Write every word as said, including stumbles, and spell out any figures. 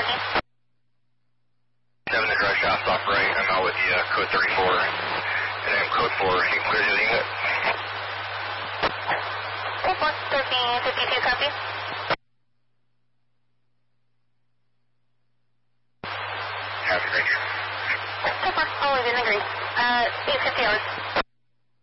thirteen. seven to dry shaft off right. I'm out with the uh, code thirty-four. And then code four, you can clear the unit. Code four, thirteen fifty-two, copy. Have a great day. Code four, always in the green. Uh, eight fifty hours.